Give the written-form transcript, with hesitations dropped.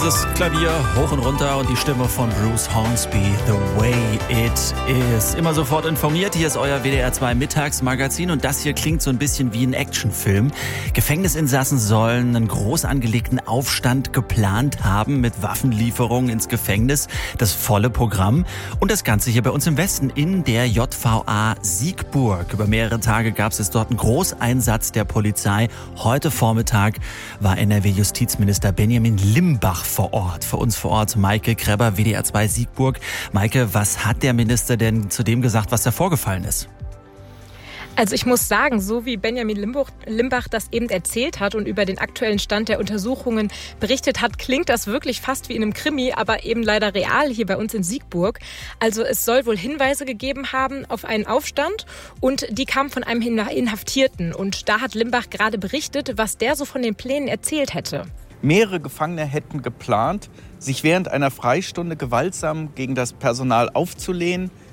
Dieses Klavier hoch und runter und die Stimme von Bruce Hornsby, The Way It Is. Immer sofort informiert, hier ist euer WDR 2 Mittagsmagazin und das hier klingt so ein bisschen wie ein Actionfilm. Gefängnisinsassen sollen einen groß angelegten Aufstand geplant haben mit Waffenlieferungen ins Gefängnis. Das volle Programm und das Ganze hier bei uns im Westen in der JVA Siegburg. Über mehrere Tage gab es dort einen Großeinsatz der Polizei. Heute Vormittag war NRW-Justizminister Benjamin Limbach vor Ort. Für uns vor Ort Maike Kreber, WDR 2 Siegburg. Maike, was hat der Minister denn zu dem gesagt, was da vorgefallen ist? Also ich muss sagen, so wie Benjamin Limbach das eben erzählt hat und über den aktuellen Stand der Untersuchungen berichtet hat, klingt das wirklich fast wie in einem Krimi, aber eben leider real hier bei uns in Siegburg. Also es soll wohl Hinweise gegeben haben auf einen Aufstand und die kamen von einem Inhaftierten. Und da hat Limbach gerade berichtet, was der so von den Plänen erzählt hätte. Mehrere Gefangene hätten geplant, sich während einer Freistunde gewaltsam gegen das Personal aufzulehnen,